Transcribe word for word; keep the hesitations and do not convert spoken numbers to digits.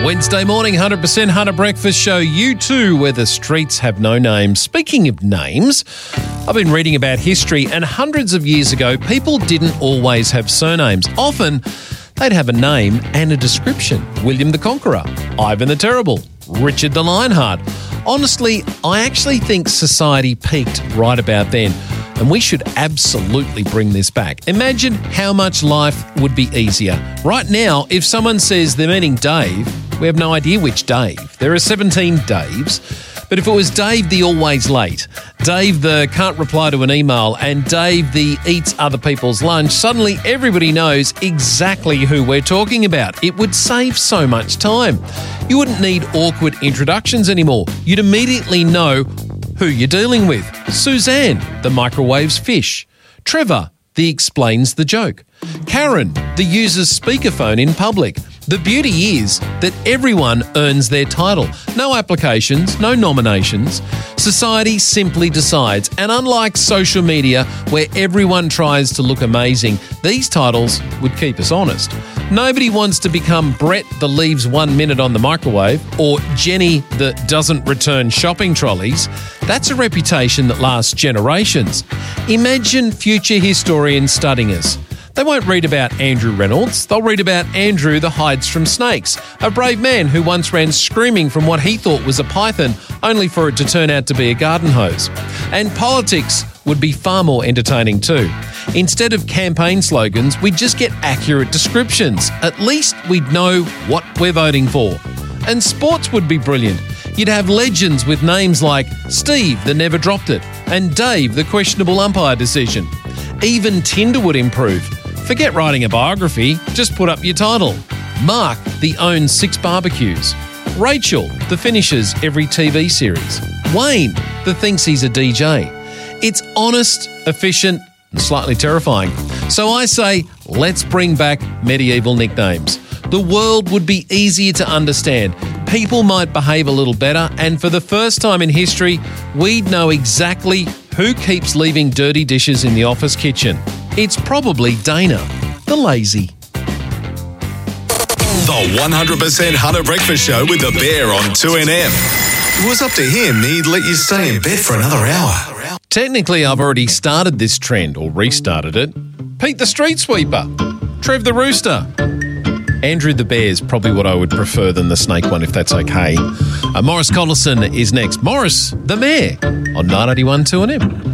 Wednesday morning, one hundred percent Hunter Breakfast Show. You too, where the streets have no names. Speaking of names, I've been reading about history, and hundreds of years ago, people didn't always have surnames. Often, they'd have a name and a description. William the Conqueror, Ivan the Terrible, Richard the Lionheart. Honestly, I actually think society peaked right about then, and we should absolutely bring this back. Imagine how much life would be easier. Right now, if someone says they're meaning Dave, we have no idea which Dave. There are seventeen Daves. But if it was Dave the always late, Dave the can't reply to an email, and Dave the eats other people's lunch, suddenly everybody knows exactly who we're talking about. It would save so much time. You wouldn't need awkward introductions anymore. You'd immediately know who you're dealing with. Suzanne, the microwaves fish. Trevor, the explains the joke. Karen, the uses speakerphone in public. The beauty is that everyone earns their title. No applications, no nominations. Society simply decides. And unlike social media, where everyone tries to look amazing, these titles would keep us honest. Nobody wants to become Brett the leaves one minute on the microwave, or Jenny the doesn't return shopping trolleys. That's a reputation that lasts generations. Imagine future historians studying us. They won't read about Andrew Reynolds. They'll read about Andrew the hides from snakes, a brave man who once ran screaming from what he thought was a python, only for it to turn out to be a garden hose. And politics would be far more entertaining too. Instead of campaign slogans, we'd just get accurate descriptions. At least we'd know what we're voting for. And sports would be brilliant. You'd have legends with names like Steve, the never dropped it, and Dave, the questionable umpire decision. Even Tinder would improve. Forget writing a biography, just put up your title. Mark, the owns six barbecues. Rachel, the finishes every T V series. Wayne, the thinks he's a D J. It's honest, efficient, and slightly terrifying. So I say, let's bring back medieval nicknames. The world would be easier to understand. People might behave a little better, and for the first time in history, we'd know exactly who keeps leaving dirty dishes in the office kitchen. It's probably Dana, the lazy. The one hundred percent Hunter Breakfast Show with the Bear on two N M. If it was up to him, he'd let you stay in bed for another hour. Technically, I've already started this trend, or restarted it. Pete the Street Sweeper. Trev the Rooster. Andrew the Bear's probably what I would prefer than the snake one, if that's okay. Uh, Morris Collison is next. Morris, the Mayor, on nine eighty-one two N M.